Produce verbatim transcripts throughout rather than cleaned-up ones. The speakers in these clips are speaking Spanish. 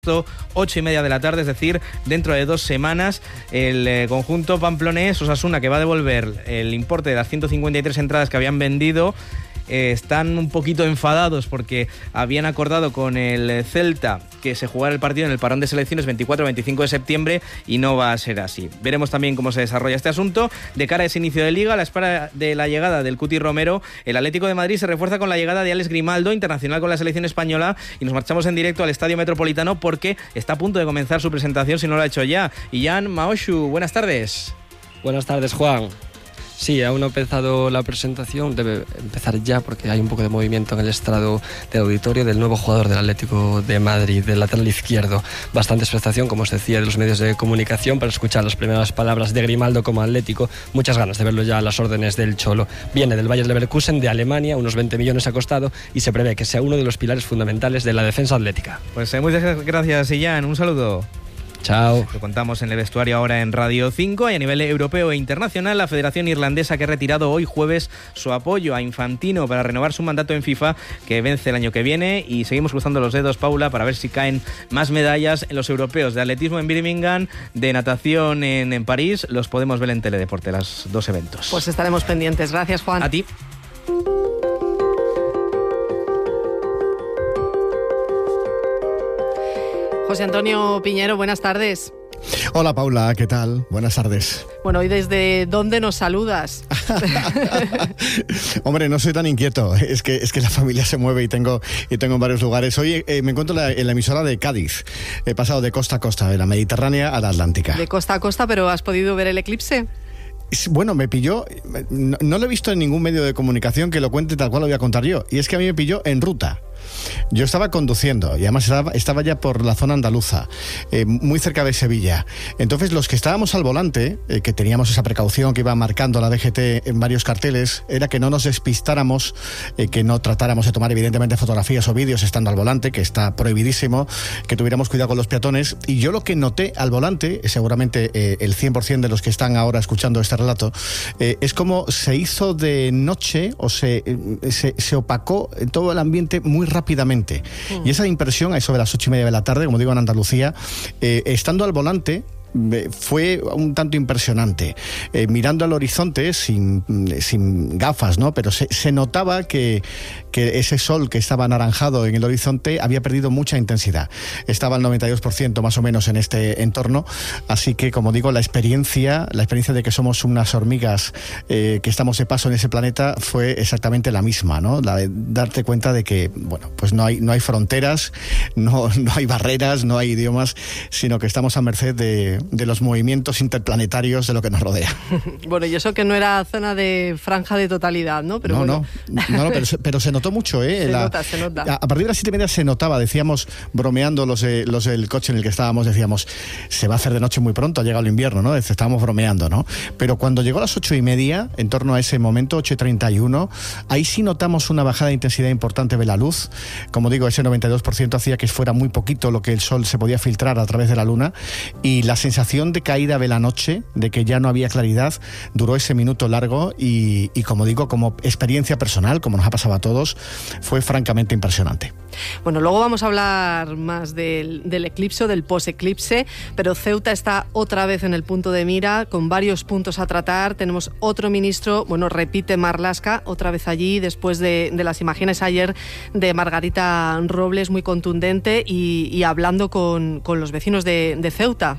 ocho y media de la tarde, es decir, dentro de dos semanas, el eh, conjunto pamplonés Osasuna, que va a devolver el importe de las ciento cincuenta y tres entradas que habían vendido. Eh, están un poquito enfadados porque habían acordado con el Celta que se jugara el partido en el parón de selecciones veinticuatro a veinticinco de septiembre y no va a ser así. Veremos también cómo se desarrolla este asunto. De cara a ese inicio de Liga, a la espera de la llegada del Cuti Romero, el Atlético de Madrid se refuerza con la llegada de Alex Grimaldo, internacional con la selección española, y nos marchamos en directo al Estadio Metropolitano porque está a punto de comenzar su presentación, si no lo ha hecho ya. Ian Maoshu, buenas tardes. Buenas tardes, Juan. Sí, aún no ha empezado la presentación, debe empezar ya porque hay un poco de movimiento en el estrado del auditorio del nuevo jugador del Atlético de Madrid, del lateral izquierdo. Bastante expectación, como os decía, de los medios de comunicación para escuchar las primeras palabras de Grimaldo como Atlético. Muchas ganas de verlo ya a las órdenes del Cholo. Viene del Bayer Leverkusen de Alemania, unos veinte millones ha costado y se prevé que sea uno de los pilares fundamentales de la defensa atlética. Pues eh, muchas gracias, Ian. Un saludo. Chao. Lo contamos en el vestuario ahora en Radio cinco, y a nivel europeo e internacional, la Federación Irlandesa, que ha retirado hoy jueves su apoyo a Infantino para renovar su mandato en FIFA, que vence el año que viene, y seguimos cruzando los dedos, Paula, para ver si caen más medallas en los europeos de atletismo en Birmingham, de natación en, en París. Los podemos ver en Teledeporte, los dos eventos. Pues estaremos pendientes. Gracias, Juan. A ti. José Antonio Piñero, buenas tardes. Hola, Paula, ¿qué tal? Buenas tardes. Bueno, ¿y desde dónde nos saludas? Hombre, no soy tan inquieto, es que, es que la familia se mueve y tengo, y tengo en varios lugares. Hoy eh, me encuentro en la, en la emisora de Cádiz. He pasado de costa a costa, de la Mediterránea a la Atlántica. De costa a costa, pero ¿has podido ver el eclipse? Bueno, me pilló, no, no lo he visto en ningún medio de comunicación que lo cuente tal cual lo voy a contar yo, y es que a mí me pilló en ruta. Yo estaba conduciendo y además estaba, estaba ya por la zona andaluza, eh, muy cerca de Sevilla. Entonces los que estábamos al volante, eh, que teníamos esa precaución que iba marcando la D G T en varios carteles, era que no nos despistáramos, eh, que no tratáramos de tomar evidentemente fotografías o vídeos estando al volante, que está prohibidísimo, que tuviéramos cuidado con los peatones. Y yo lo que noté al volante, seguramente eh, el cien por ciento de los que están ahora escuchando este relato, eh, es como se hizo de noche o se, eh, se, se opacó todo el ambiente muy rápidamente. Mm. Y esa impresión, a eso de las ocho y media de la tarde, como digo en Andalucía, eh, estando al volante, fue un tanto impresionante. Eh, mirando al horizonte sin, sin gafas, ¿no? Pero se, se notaba que, que ese sol que estaba anaranjado en el horizonte había perdido mucha intensidad. Estaba al noventa y dos por ciento más o menos en este entorno. Así que, como digo, la experiencia, la experiencia de que somos unas hormigas eh, que estamos de paso en ese planeta fue exactamente la misma, ¿no? La de darte cuenta de que, bueno, pues no hay, no hay fronteras, no, no hay barreras, no hay idiomas, sino que estamos a merced de de los movimientos interplanetarios de lo que nos rodea. Bueno, y eso que no era zona de franja de totalidad, ¿no? Pero no, bueno. no, no, no pero, se, pero se notó mucho, ¿eh? Se La, nota, se nota. A, a partir de las siete y media se notaba, decíamos, bromeando los, eh, los del coche en el que estábamos, decíamos, se va a hacer de noche muy pronto, ha llegado el invierno, ¿no? Estábamos bromeando, ¿no? Pero cuando llegó a las ocho y media, en torno a ese momento, ocho y treinta y uno, ahí sí notamos una bajada de intensidad importante de la luz. Como digo, ese noventa y dos por ciento hacía que fuera muy poquito lo que el sol se podía filtrar a través de la luna, y la sensación de caída de la noche, de que ya no había claridad, duró ese minuto largo y, y como digo, como experiencia personal, como nos ha pasado a todos, fue francamente impresionante. Bueno, luego vamos a hablar más del, del eclipse, del post-eclipse, pero Ceuta está otra vez en el punto de mira, con varios puntos a tratar. Tenemos otro ministro, bueno, repite Marlaska, otra vez allí, después de, de las imágenes ayer de Margarita Robles, muy contundente, y, y hablando con, con los vecinos de, de Ceuta.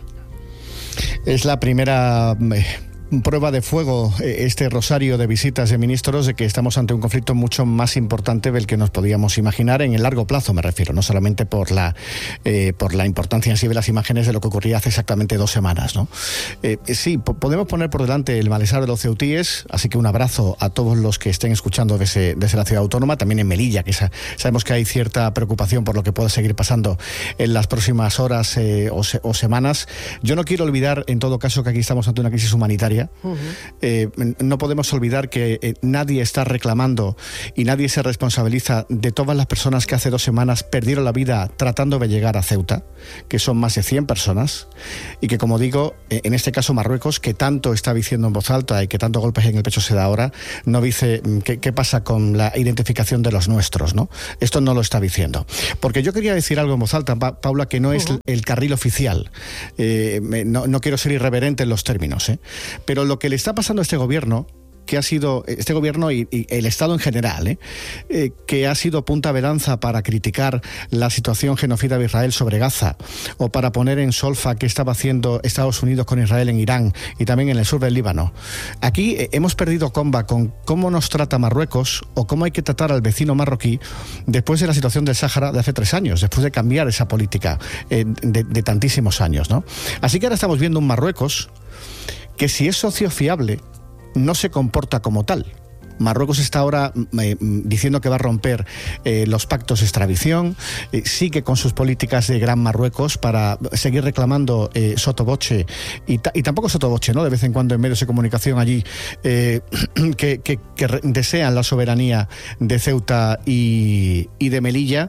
Es la primera eh, prueba de fuego, este rosario de visitas de ministros, de que estamos ante un conflicto mucho más importante del que nos podíamos imaginar en el largo plazo, me refiero, no solamente por la eh, por la importancia en sí de las imágenes de lo que ocurría hace exactamente dos semanas, ¿no? Eh, sí, po- podemos poner por delante el malestar de los ceutíes, así que un abrazo a todos los que estén escuchando desde, desde la ciudad autónoma, también en Melilla, que sa- sabemos que hay cierta preocupación por lo que pueda seguir pasando en las próximas horas eh, o, se- o semanas. Yo no quiero olvidar, en todo caso, que aquí estamos ante una crisis humanitaria violencia. Uh-huh. Eh, no podemos olvidar que eh, nadie está reclamando y nadie se responsabiliza de todas las personas que hace dos semanas perdieron la vida tratando de llegar a Ceuta, que son más de cien personas, y que, como digo, eh, en este caso Marruecos, que tanto está diciendo en voz alta y que tanto golpes en el pecho se da ahora, no dice qué, qué pasa con la identificación de los nuestros, ¿no? Esto no lo está diciendo. Porque yo quería decir algo en voz alta, pa- Paula, que no es uh-huh. el carril oficial. Eh, no, no quiero ser irreverente en los términos, ¿eh? Pero lo que le está pasando a este gobierno, que ha sido este gobierno y, y el Estado en general, ¿eh? Eh, que ha sido punta de lanza para criticar la situación genocida de Israel sobre Gaza, o para poner en solfa qué estaba haciendo Estados Unidos con Israel en Irán y también en el sur del Líbano. Aquí eh, hemos perdido comba con cómo nos trata Marruecos o cómo hay que tratar al vecino marroquí después de la situación del Sáhara de hace tres años, después de cambiar esa política eh, de, de tantísimos años, ¿no? Así que ahora estamos viendo un Marruecos que, si es socio fiable, no se comporta como tal. Marruecos está ahora eh, diciendo que va a romper eh, los pactos de extradición, eh, sigue con sus políticas de Gran Marruecos para seguir reclamando eh, sotoboche, y, ta- y tampoco sotoboche, ¿no? De vez en cuando en medios de comunicación allí eh, que, que, que re- desean la soberanía de Ceuta y, y de Melilla,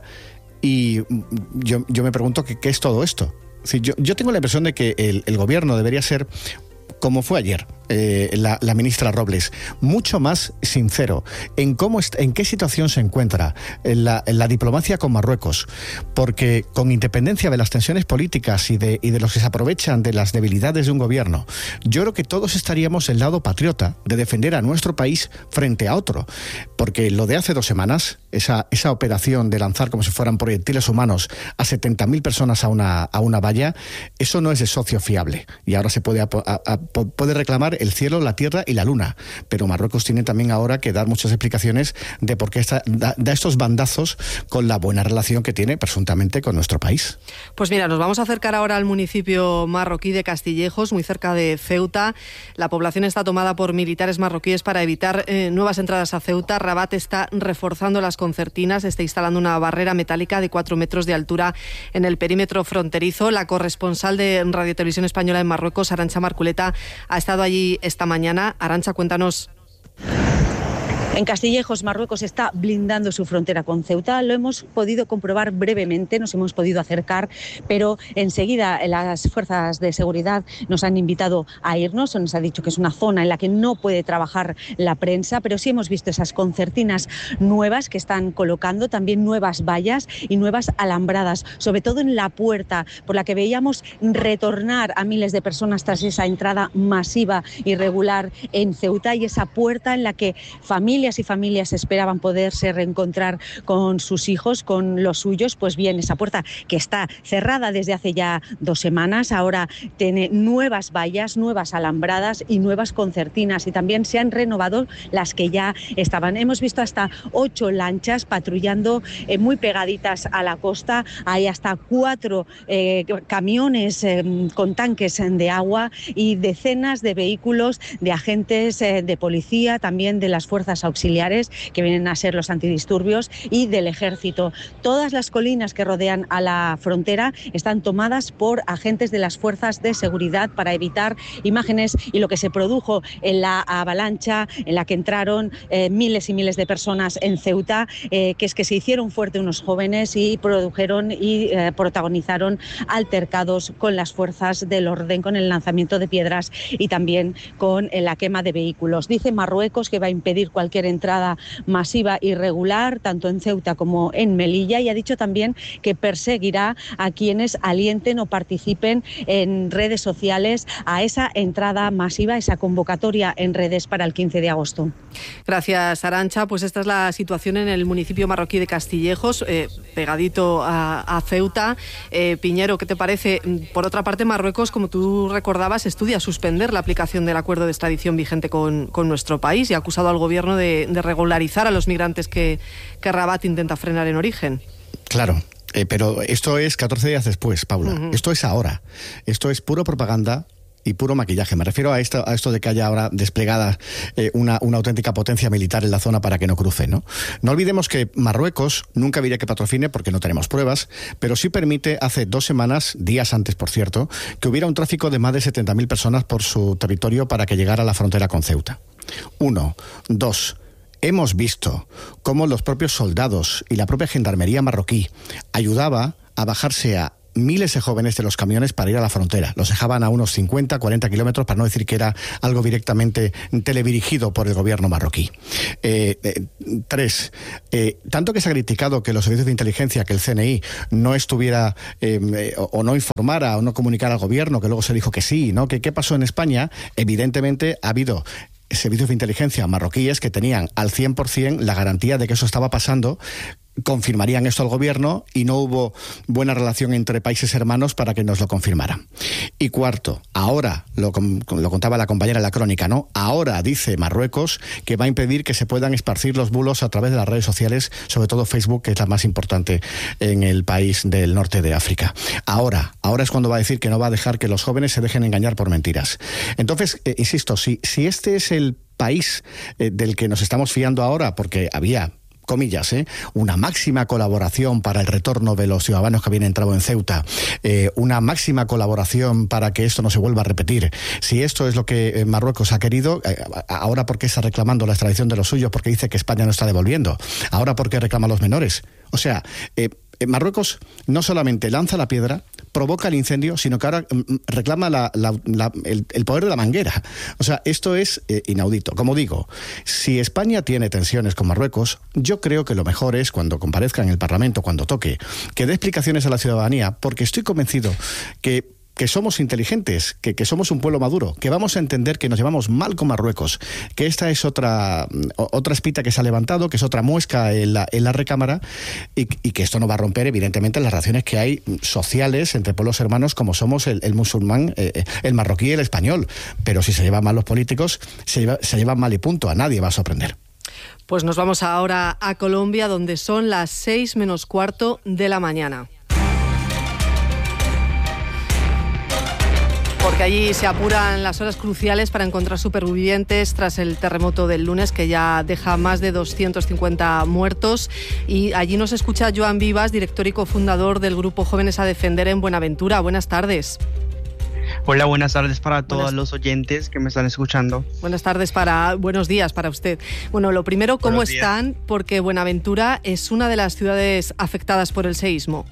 y yo, yo me pregunto qué es todo esto. Sí, yo, yo tengo la impresión de que el, el gobierno debería ser, como fue ayer, eh, la, la ministra Robles, mucho más sincero en cómo est- en qué situación se encuentra en la, en la diplomacia con Marruecos, porque con independencia de las tensiones políticas y de, y de los que se aprovechan de las debilidades de un gobierno, yo creo que todos estaríamos del lado patriota de defender a nuestro país frente a otro, porque lo de hace dos semanas, esa, esa operación de lanzar como si fueran proyectiles humanos a setenta mil personas a una, a una valla, eso no es de socio fiable, y ahora se puede, a, a, a, puede reclamar el cielo, la tierra y la luna, pero Marruecos tiene también ahora que dar muchas explicaciones de por qué está, da, da estos bandazos con la buena relación que tiene presuntamente con nuestro país. Pues mira, nos vamos a acercar ahora al municipio marroquí de Castillejos, muy cerca de Ceuta. La población está tomada por militares marroquíes para evitar eh, nuevas entradas a Ceuta. Rabat está reforzando las concertinas, está instalando una barrera metálica de cuatro metros de altura en el perímetro fronterizo. La corresponsal de Radio Televisión Española en Marruecos, Arantxa Marculeta, ha estado allí esta mañana. Arantxa, cuéntanos. En Castillejos, Marruecos está blindando su frontera con Ceuta. Lo hemos podido comprobar brevemente, nos hemos podido acercar, pero enseguida las fuerzas de seguridad nos han invitado a irnos. Nos ha dicho que es una zona en la que no puede trabajar la prensa, pero sí hemos visto esas concertinas nuevas que están colocando, también nuevas vallas y nuevas alambradas, sobre todo en la puerta por la que veíamos retornar a miles de personas tras esa entrada masiva y regular en Ceuta, y esa puerta en la que familias y familias esperaban poderse reencontrar con sus hijos, con los suyos. Pues bien, esa puerta que está cerrada desde hace ya dos semanas, ahora tiene nuevas vallas, nuevas alambradas y nuevas concertinas, y también se han renovado las que ya estaban. Hemos visto hasta ocho lanchas patrullando eh, muy pegaditas a la costa. Hay hasta cuatro eh, camiones eh, con tanques de agua y decenas de vehículos de agentes eh, de policía, también de las fuerzas auxiliares, que vienen a ser los antidisturbios, y del ejército. Todas las colinas que rodean a la frontera están tomadas por agentes de las fuerzas de seguridad para evitar imágenes y lo que se produjo en la avalancha en la que entraron eh, miles y miles de personas en Ceuta, eh, que es que se hicieron fuerte unos jóvenes y produjeron y eh, protagonizaron altercados con las fuerzas del orden, con el lanzamiento de piedras y también con eh, la quema de vehículos. Dice Marruecos que va a impedir cualquier entrada masiva irregular, tanto en Ceuta como en Melilla, y ha dicho también que perseguirá a quienes alienten o participen en redes sociales a esa entrada masiva, esa convocatoria en redes para el quince de agosto. Gracias, Arantxa. Pues esta es la situación en el municipio marroquí de Castillejos, eh, pegadito a, a Ceuta. Eh, Piñero, ¿qué te parece? Por otra parte, Marruecos, como tú recordabas, estudia suspender la aplicación del acuerdo de extradición vigente con, con nuestro país y ha acusado al gobierno de, de regularizar a los migrantes que, que Rabat intenta frenar en origen. Claro. Eh, pero esto es catorce días después, Paula. Uh-huh. Esto es ahora. Esto es pura propaganda. y puro maquillaje. Me refiero a esto, a esto de que haya ahora desplegada eh, una, una auténtica potencia militar en la zona para que no cruce, ¿no? No olvidemos que Marruecos nunca diría que patrocine porque no tenemos pruebas, pero sí permite hace dos semanas, días antes por cierto, que hubiera un tráfico de más de setenta mil personas por su territorio para que llegara a la frontera con Ceuta. Uno. Dos. Hemos visto cómo los propios soldados y la propia gendarmería marroquí ayudaba a bajarse a miles de jóvenes de los camiones para ir a la frontera. Los dejaban a unos cincuenta, cuarenta kilómetros, para no decir que era algo directamente teledirigido por el gobierno marroquí. Eh, eh, tres, eh, tanto que se ha criticado que los servicios de inteligencia, que el C N I no estuviera eh, o, o no informara o no comunicara al gobierno, que luego se dijo que sí, ¿no? ¿Qué, qué pasó en España? Evidentemente ha habido servicios de inteligencia marroquíes que tenían al cien por ciento la garantía de que eso estaba pasando, confirmarían esto al gobierno y no hubo buena relación entre países hermanos para que nos lo confirmaran. Y cuarto, ahora, lo, lo contaba la compañera en la crónica, ¿no? Ahora dice Marruecos que va a impedir que se puedan esparcir los bulos a través de las redes sociales, sobre todo Facebook, que es la más importante en el país del norte de África. Ahora, ahora es cuando va a decir que no va a dejar que los jóvenes se dejen engañar por mentiras. Entonces, eh, insisto, si, si este es el país eh, del que nos estamos fiando ahora, porque había comillas, ¿eh? una máxima colaboración para el retorno de los ciudadanos que habían entrado en Ceuta, eh, una máxima colaboración para que esto no se vuelva a repetir. Si esto es lo que Marruecos ha querido, eh, ahora ¿por qué está reclamando la extradición de los suyos? Porque dice que España no está devolviendo. Ahora ¿por qué reclama a los menores? O sea, eh, Marruecos no solamente lanza la piedra, provoca el incendio, sino que ahora reclama la, la, la, el, el poder de la manguera. O sea, esto es eh, inaudito. Como digo, si España tiene tensiones con Marruecos, yo creo que lo mejor es, cuando comparezca en el Parlamento, cuando toque, que dé explicaciones a la ciudadanía, porque estoy convencido que que somos inteligentes, que, que somos un pueblo maduro, que vamos a entender que nos llevamos mal con Marruecos, que esta es otra otra espita que se ha levantado, que es otra muesca en la, en la recámara, y, y que esto no va a romper, evidentemente, las relaciones que hay sociales entre pueblos hermanos como somos el, el musulmán, eh, el marroquí y el español. Pero si se llevan mal los políticos, se, lleva, se llevan mal y punto. A nadie va a sorprender. Pues nos vamos ahora a Colombia, donde son las seis menos cuarto de la mañana. Porque allí se apuran las horas cruciales para encontrar supervivientes tras el terremoto del lunes, que ya deja más de doscientos cincuenta muertos. Y allí nos escucha Joan Vivas, director y cofundador del grupo Jóvenes a Defender en Buenaventura. Buenas tardes. Hola, buenas tardes para todos buenas. los oyentes que me están escuchando. Buenas tardes para, buenos días para usted. Bueno, lo primero, ¿cómo buenos están? Días. Porque Buenaventura es una de las ciudades afectadas por el seísmo.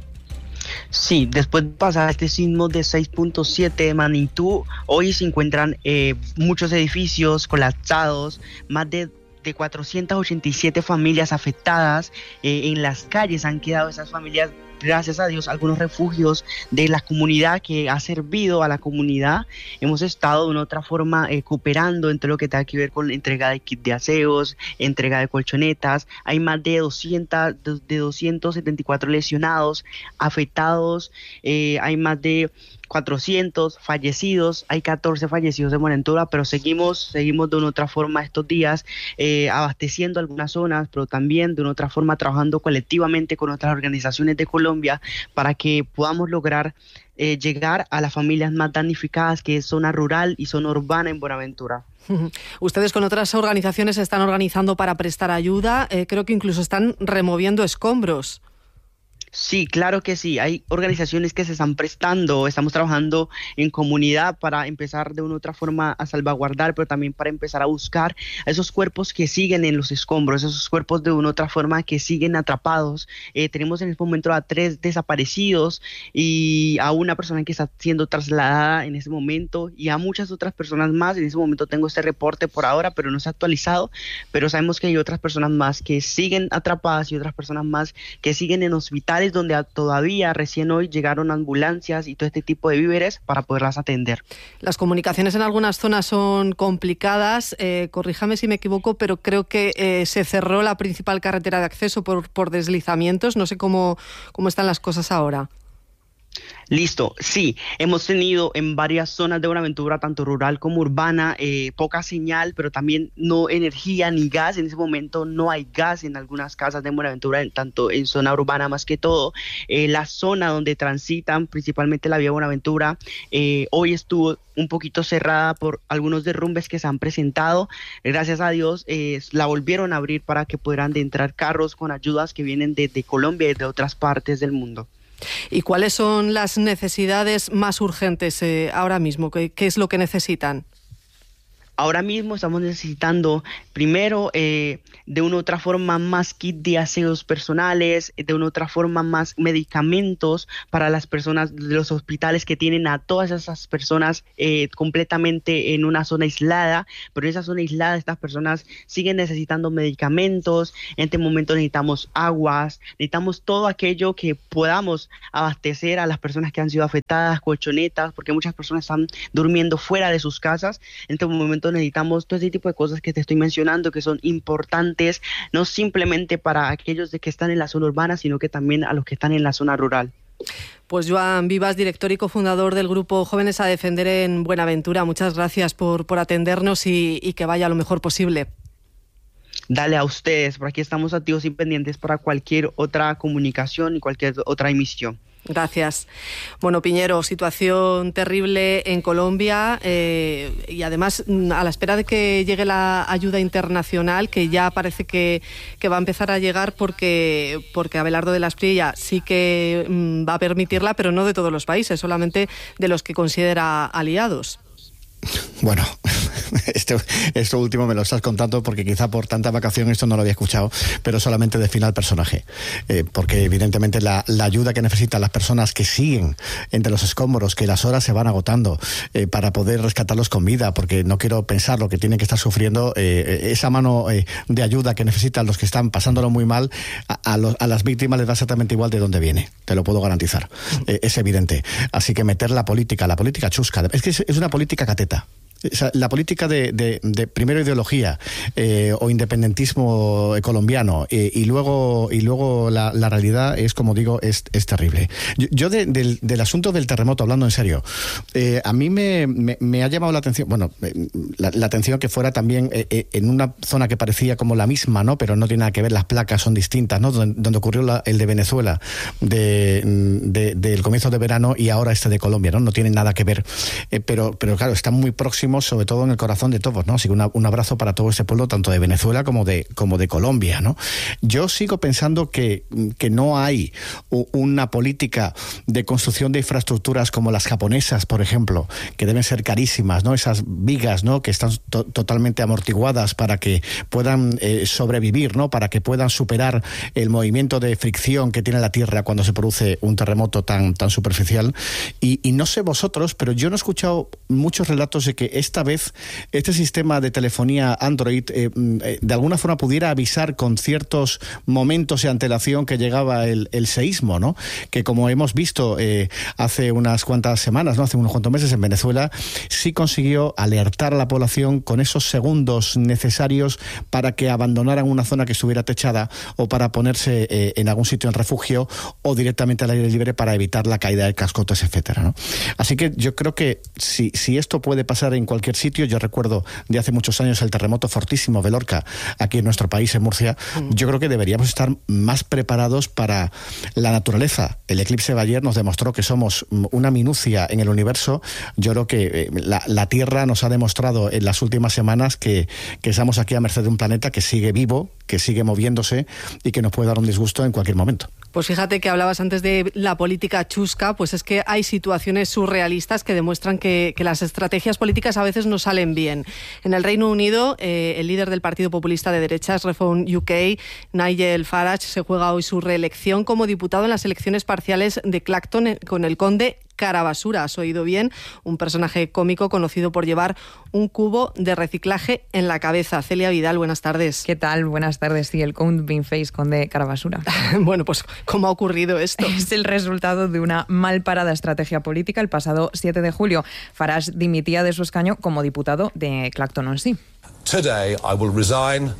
Sí, después de pasar este sismo de seis punto siete de magnitud, hoy se encuentran eh, muchos edificios colapsados, más de, de cuatrocientas ochenta y siete familias afectadas. Eh, en las calles han quedado esas familias, gracias a Dios, algunos refugios de la comunidad que ha servido a la comunidad. Hemos estado de una otra forma eh, cooperando entre lo que tenga que ver con la entrega de kits de aseos, entrega de colchonetas. Hay más de doscientos, de doscientos setenta y cuatro lesionados, afectados, eh, hay más de cuatrocientos fallecidos, hay catorce fallecidos de Buenaventura, pero seguimos, seguimos de una otra forma estos días eh, abasteciendo algunas zonas, pero también de una otra forma trabajando colectivamente con otras organizaciones de Colombia para que podamos lograr eh, llegar a las familias más damnificadas, que es zona rural y zona urbana en Buenaventura. Ustedes con otras organizaciones se están organizando para prestar ayuda, eh, creo que incluso están removiendo escombros. Sí, claro que sí. Hay organizaciones que se están prestando, estamos trabajando en comunidad para empezar de una u otra forma a salvaguardar, pero también para empezar a buscar a esos cuerpos que siguen en los escombros, esos cuerpos de una u otra forma que siguen atrapados. Eh, tenemos en este momento a tres desaparecidos y a una persona que está siendo trasladada en este momento y a muchas otras personas más. En este momento tengo este reporte por ahora, pero no se ha actualizado, pero sabemos que hay otras personas más que siguen atrapadas y otras personas más que siguen en hospitales donde todavía recién hoy llegaron ambulancias y todo este tipo de víveres para poderlas atender. Las comunicaciones en algunas zonas son complicadas, eh, corríjame si me equivoco, pero creo que eh, se cerró la principal carretera de acceso por, por deslizamientos. No sé cómo, cómo están las cosas ahora. Listo, sí, hemos tenido en varias zonas de Buenaventura, tanto rural como urbana, eh, poca señal, pero también no energía ni gas. En ese momento no hay gas en algunas casas de Buenaventura, en, tanto en zona urbana más que todo. Eh, la zona donde transitan, principalmente la vía Buenaventura, eh, hoy estuvo un poquito cerrada por algunos derrumbes que se han presentado. Gracias a Dios eh, la volvieron a abrir para que puedan entrar carros con ayudas que vienen desde Colombia y de otras partes del mundo. ¿Y cuáles son las necesidades más urgentes eh, ahora mismo? ¿Qué, ¿Qué es lo que necesitan? Ahora mismo estamos necesitando, primero, eh, de una u otra forma más kit de aseos personales, de una u otra forma más medicamentos para las personas de los hospitales que tienen a todas esas personas eh, completamente en una zona aislada, pero en esa zona aislada estas personas siguen necesitando medicamentos. En este momento necesitamos aguas, necesitamos todo aquello que podamos abastecer a las personas que han sido afectadas, colchonetas, porque muchas personas están durmiendo fuera de sus casas. En este momento necesitamos todo ese tipo de cosas que te estoy mencionando, que son importantes, no simplemente para aquellos de que están en la zona urbana, sino que también a los que están en la zona rural. Pues Joan Vivas, director y cofundador del grupo Jóvenes a Defender en Buenaventura, muchas gracias por, por atendernos y, y que vaya lo mejor posible. Dale a ustedes, por aquí estamos activos y pendientes para cualquier otra comunicación y cualquier otra emisión. Gracias. Bueno, Piñero, situación terrible en Colombia eh, y además a la espera de que llegue la ayuda internacional, que ya parece que, que va a empezar a llegar porque, porque Abelardo de la Espriella sí que mm, va a permitirla, pero no de todos los países, solamente de los que considera aliados. Bueno, esto, esto último me lo estás contando porque quizá por tanta vacación esto no lo había escuchado, pero solamente define al personaje. Eh, porque evidentemente la, la ayuda que necesitan las personas que siguen entre los escombros, que las horas se van agotando eh, para poder rescatarlos con vida, porque no quiero pensar lo que tienen que estar sufriendo, eh, esa mano eh, de ayuda que necesitan los que están pasándolo muy mal, a, a, los, a las víctimas les da exactamente igual de dónde viene, te lo puedo garantizar. Eh, es evidente. Así que meter la política, la política chusca, es que es, es una política cateta. O sea, la política de, de, de primero ideología eh, o independentismo colombiano eh, y luego y luego la, la realidad es, como digo, es, es terrible. Yo, yo de, del, del asunto del terremoto, hablando en serio, eh, a mí me, me, me ha llamado la atención, bueno, la, la atención que fuera también eh, en una zona que parecía como la misma, ¿no? Pero no tiene nada que ver, las placas son distintas, ¿no? Donde, donde ocurrió la, el de Venezuela de, de, del comienzo de verano y ahora este de Colombia, ¿no? No tiene nada que ver, eh, pero, pero claro, están muy próximos, sobre todo en el corazón de todos, ¿no? Así que una, un abrazo para todo este pueblo, tanto de Venezuela como de, como de Colombia, ¿no? Yo sigo pensando que, que no hay una política de construcción de infraestructuras como las japonesas, por ejemplo, que deben ser carísimas, ¿no? Esas vigas, ¿no? Que están to- totalmente amortiguadas para que puedan eh, sobrevivir, ¿no? Para que puedan superar el movimiento de fricción que tiene la Tierra cuando se produce un terremoto tan, tan superficial. Y, y no sé vosotros, pero yo no he escuchado muchos relatos de que esta vez este sistema de telefonía Android eh, de alguna forma pudiera avisar con ciertos momentos de antelación que llegaba el, el seísmo, ¿no? Que como hemos visto eh, hace unas cuantas semanas, ¿no? Hace unos cuantos meses en Venezuela, sí consiguió alertar a la población con esos segundos necesarios para que abandonaran una zona que estuviera techada o para ponerse eh, en algún sitio en refugio o directamente al aire libre para evitar la caída de cascotes, etcétera, ¿no? Así que yo creo que si, si esto puede pasar en cualquier sitio, yo recuerdo de hace muchos años el terremoto fortísimo de Lorca aquí en nuestro país, en Murcia, mm. yo creo que deberíamos estar más preparados para la naturaleza. El eclipse de ayer nos demostró que somos una minucia en el universo. Yo creo que la, la Tierra nos ha demostrado en las últimas semanas que, que estamos aquí a merced de un planeta que sigue vivo, que sigue moviéndose y que nos puede dar un disgusto en cualquier momento. Pues fíjate que hablabas antes de la política chusca, pues es que hay situaciones surrealistas que demuestran que, que las estrategias políticas a veces no salen bien. En el Reino Unido, eh, el líder del Partido Populista de Derechas, Reform U K, Nigel Farage, se juega hoy su reelección como diputado en las elecciones parciales de Clacton con el conde Carabasura. Has oído bien, un personaje cómico conocido por llevar un cubo de reciclaje en la cabeza. Celia Vidal, buenas tardes. ¿Qué tal? Buenas tardes. Sí, el Count Beanface conde Carabasura. Bueno, pues ¿cómo ha ocurrido esto? Es el resultado de una mal parada estrategia política. El pasado siete de julio, Farage dimitía de su escaño como diputado de Clacton-on-Sea. Today I will resign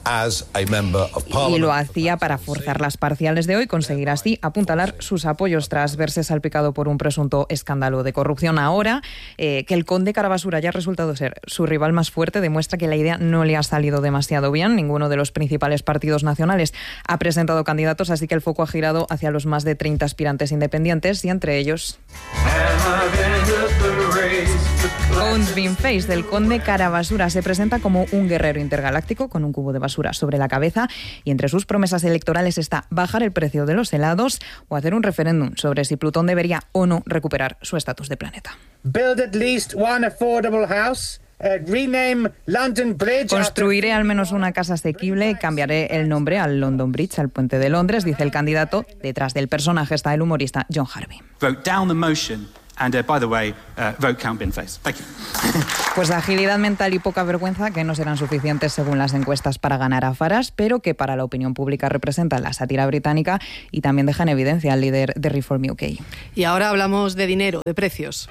Y lo hacía para forzar las parciales de hoy, conseguir así apuntalar sus apoyos tras verse salpicado por un presunto escándalo de corrupción. Ahora, eh, que el conde Carabasura haya resultado ser su rival más fuerte demuestra que la idea no le ha salido demasiado bien. Ninguno de los principales partidos nacionales ha presentado candidatos, así que el foco ha girado hacia los más de treinta aspirantes independientes y entre ellos Count Face del conde Carabasura se presenta como un guerrero intergaláctico con un cubo de basura sobre la cabeza y entre sus promesas electorales está bajar el precio de los helados o hacer un referéndum sobre si Plutón debería o no recuperar su estatus de planeta. Build at least one affordable house. Uh, rename London Bridge. Construiré al menos una casa asequible y cambiaré el nombre al London Bridge, al puente de Londres, dice el candidato. Detrás del personaje está el humorista John Harvey. Vote down the motion. And, uh, by the way, uh, vote Count Face. Thank you. Pues agilidad mental y poca vergüenza que no serán suficientes según las encuestas para ganar a Farage, pero que para la opinión pública representan la sátira británica y también dejan evidencia al líder de Reform U K. Y ahora hablamos de dinero, de precios.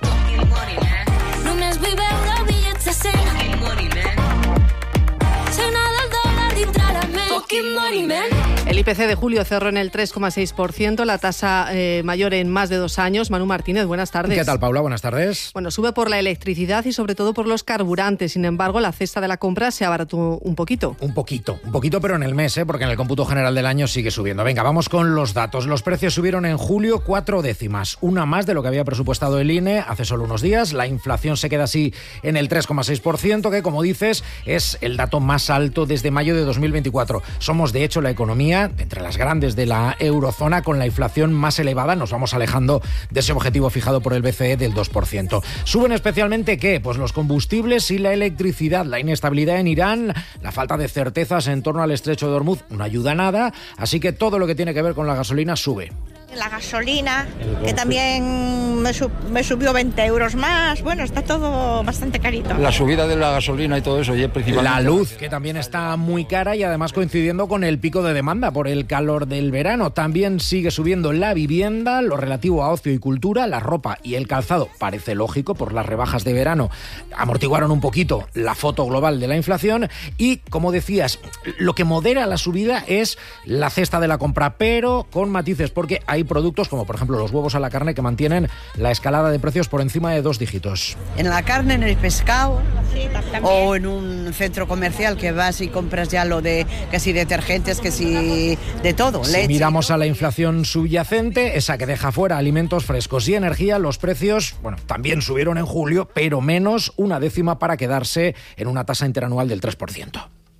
El I P C de julio cerró en el tres coma seis por ciento, la tasa eh, mayor en más de dos años. Manu Martínez, buenas tardes. ¿Qué tal, Paula? Buenas tardes. Bueno, sube por la electricidad y sobre todo por los carburantes. Sin embargo, la cesta de la compra se abarató un poquito. Un poquito, un poquito, pero en el mes, ¿eh? Porque en el cómputo general del año sigue subiendo. Venga, vamos con los datos. Los precios subieron en julio cuatro décimas, una más de lo que había presupuestado el I N E hace solo unos días. La inflación se queda así en el tres coma seis por ciento, que, como dices, es el dato más alto desde mayo de dos mil veinticuatro. Somos, de hecho, la economía entre las grandes de la eurozona con la inflación más elevada. Nos vamos alejando de ese objetivo fijado por el B C E del dos por ciento. ¿Suben especialmente qué? Pues los combustibles y la electricidad. La inestabilidad en Irán, la falta de certezas en torno al estrecho de Hormuz no ayuda a nada, así que todo lo que tiene que ver con la gasolina sube. La gasolina, que también me, sub, me subió veinte euros más. Bueno, está todo bastante carito. La subida de la gasolina y todo eso, y principalmente la luz, que también está muy cara y además coincidiendo con el pico de demanda por el calor del verano. También sigue subiendo la vivienda, lo relativo a ocio y cultura, la ropa y el calzado. Parece lógico, por las rebajas de verano amortiguaron un poquito la foto global de la inflación y, como decías, lo que modera la subida es la cesta de la compra, pero con matices, porque hay productos como por ejemplo los huevos a la carne que mantienen la escalada de precios por encima de dos dígitos. En la carne, en el pescado, sí, o en un centro comercial que vas y compras ya lo de que si detergentes, que si de todo, si leche. Miramos a la inflación subyacente, esa que deja fuera alimentos frescos y energía, los precios, bueno, también subieron en julio, pero menos una décima para quedarse en una tasa interanual del tres por ciento.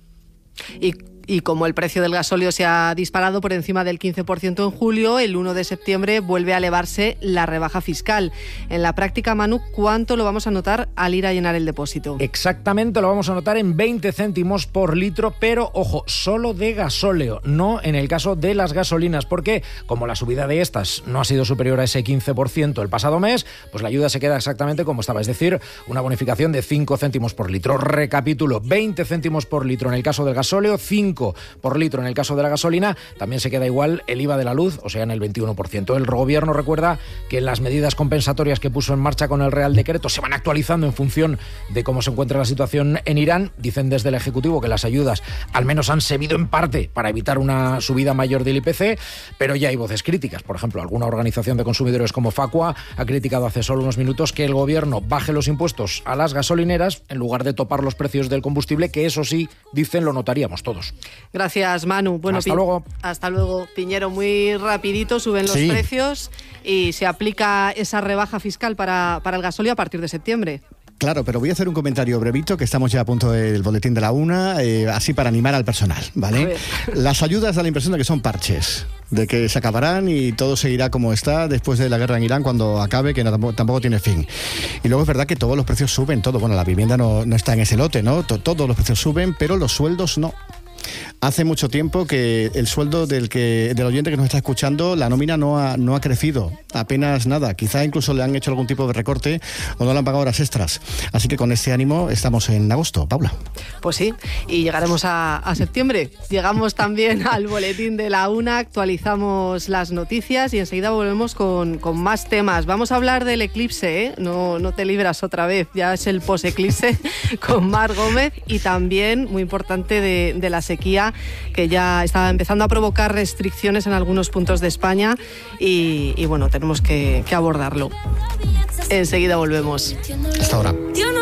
Y Y como el precio del gasóleo se ha disparado por encima del quince por ciento en julio, el uno de septiembre vuelve a elevarse la rebaja fiscal. En la práctica, Manu, ¿cuánto lo vamos a notar al ir a llenar el depósito? Exactamente, lo vamos a notar en veinte céntimos por litro, pero, ojo, solo de gasóleo, no en el caso de las gasolinas, porque como la subida de estas no ha sido superior a ese quince por ciento el pasado mes, pues la ayuda se queda exactamente como estaba, es decir, una bonificación de cinco céntimos por litro. Recapitulo, veinte céntimos por litro en el caso del gasóleo, cinco por litro en el caso de la gasolina, también se queda igual el I V A de la luz, o sea, en el veintiuno por ciento. El gobierno recuerda que las medidas compensatorias que puso en marcha con el Real Decreto se van actualizando en función de cómo se encuentra la situación en Irán. Dicen desde el Ejecutivo que las ayudas al menos han servido en parte para evitar una subida mayor del I P C, pero ya hay voces críticas. Por ejemplo, alguna organización de consumidores como Facua ha criticado hace solo unos minutos que el gobierno baje los impuestos a las gasolineras en lugar de topar los precios del combustible, que eso sí, dicen, lo notaríamos todos. Gracias, Manu. Bueno, hasta Pi- luego. Hasta luego, Piñero. Muy rapidito suben los Sí. precios y se aplica esa rebaja fiscal para, para el gasóleo a partir de septiembre. Claro, pero voy a hacer un comentario brevito, que estamos ya a punto del boletín de la una, eh, así para animar al personal, A ¿vale? ver. Las ayudas da la impresión de que son parches, de que se acabarán y todo seguirá como está después de la guerra en Irán cuando acabe, que no, tampoco, tampoco tiene fin. Y luego es verdad que todos los precios suben, todo. Bueno, la vivienda no, no está en ese lote, ¿no? To- Todos los precios suben, pero los sueldos no. Hace mucho tiempo que el sueldo del que del oyente que nos está escuchando, la nómina no ha, no ha crecido, apenas nada. Quizá incluso le han hecho algún tipo de recorte o no le han pagado horas extras. Así que con este ánimo estamos en agosto, Paula. Pues sí, y llegaremos a, a septiembre. Llegamos también al boletín de la una, actualizamos las noticias y enseguida volvemos con, con más temas. Vamos a hablar del eclipse, ¿eh? No, no te libras otra vez, ya es el post-eclipse con Mar Gómez y también, muy importante, de, de la sequía sequía que ya está empezando a provocar restricciones en algunos puntos de España y, y bueno, tenemos que, que abordarlo. Enseguida volvemos. Hasta ahora.